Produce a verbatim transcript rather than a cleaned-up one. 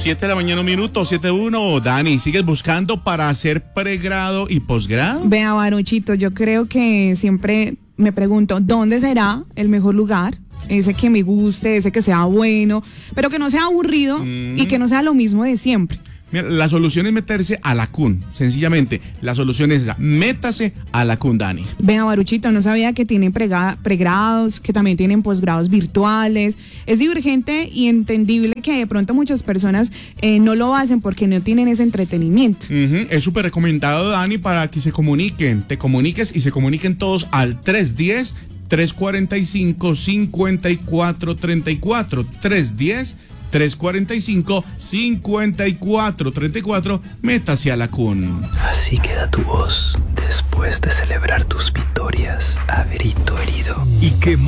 siete de la mañana, un minuto, siete uno. Dani, ¿sigues buscando para hacer pregrado y posgrado? Vea, Baruchito, yo creo que siempre me pregunto, ¿dónde será el mejor lugar? Ese que me guste, ese que sea bueno, pero que no sea aburrido mm. y que no sea lo mismo de siempre. Mira, la solución es meterse a la C U N, sencillamente. La solución es esa, métase a la C U N, Dani. Vea, Baruchito, no sabía que tienen prega- pregrados, que también tienen posgrados virtuales. Es divergente y entendible que de pronto muchas personas eh, no lo hacen porque no tienen ese entretenimiento. Uh-huh. Es súper recomendado, Dani, para que se comuniquen, te comuniques y se comuniquen todos al tres uno cero, tres cuatro cinco, cinco cuatro tres cuatro, tres uno cero, tres cuatro cinco, cinco cuatro tres cuatro, métase a la C U N. Así queda tu voz después de celebrar tus victorias a grito herido. ¿Y qué más?